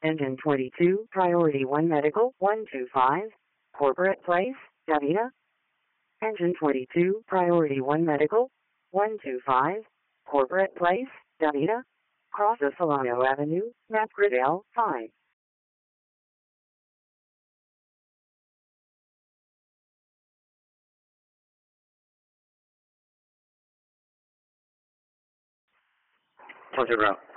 Engine 22, Priority 1 Medical, 125, Corporate Place, Davida. Engine 22, Priority 1 Medical, 125, Corporate Place, Davida. Cross of Solano Avenue, Masquerade 5. What's your route?